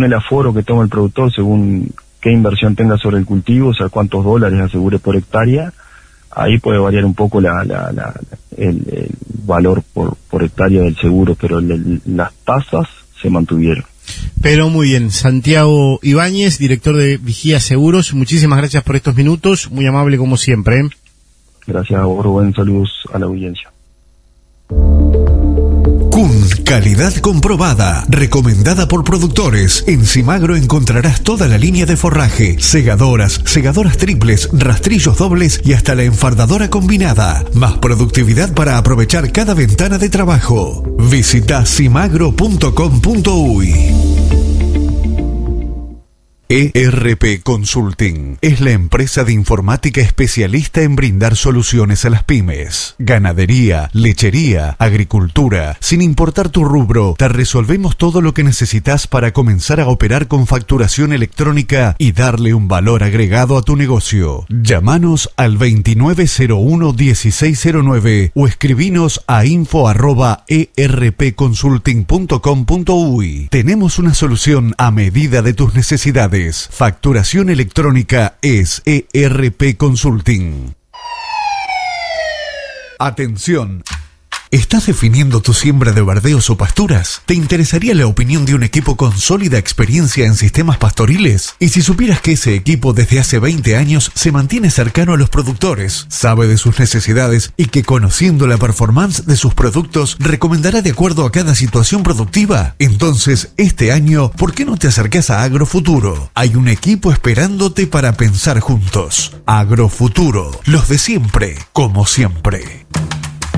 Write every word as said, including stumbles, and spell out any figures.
según el aforo que toma el productor, según qué inversión tenga sobre el cultivo, o sea, cuántos dólares asegure por hectárea, ahí puede variar un poco la, la, la el, el valor por, por hectárea del seguro, pero el, el, las tasas se mantuvieron. Pero muy bien, Santiago Ibáñez, director de Vigía Seguros, muchísimas gracias por estos minutos, muy amable como siempre, ¿eh? Gracias a vos, Rubén, saludos a la audiencia. Kuhn, calidad comprobada, recomendada por productores. En Simagro encontrarás toda la línea de forraje, segadoras, segadoras triples, rastrillos dobles y hasta la enfardadora combinada. Más productividad para aprovechar cada ventana de trabajo. Visita simagro punto com punto uy. E R P Consulting es la empresa de informática especialista en brindar soluciones a las pymes. Ganadería, lechería, agricultura, sin importar tu rubro, te resolvemos todo lo que necesitas para comenzar a operar con facturación electrónica y darle un valor agregado a tu negocio. Llámanos al veintinueve cero uno dieciséis cero nueve o escribinos a info arroba erpconsulting punto com punto uy. Tenemos una solución a medida de tus necesidades. Facturación electrónica es E R P Consulting. Atención. ¿Estás definiendo tu siembra de verdeos o pasturas? ¿Te interesaría la opinión de un equipo con sólida experiencia en sistemas pastoriles? Y si supieras que ese equipo desde hace veinte años se mantiene cercano a los productores, sabe de sus necesidades y que conociendo la performance de sus productos recomendará de acuerdo a cada situación productiva? Entonces, este año, ¿por qué no te acercás a Agrofuturo? Hay un equipo esperándote para pensar juntos. Agrofuturo, los de siempre, como siempre.